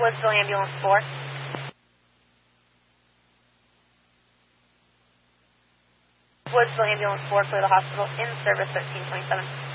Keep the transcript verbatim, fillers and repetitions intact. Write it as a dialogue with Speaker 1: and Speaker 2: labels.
Speaker 1: Woodsville Ambulance four. Woodsville Ambulance four, clear the hospital, in service thirteen twenty-seven.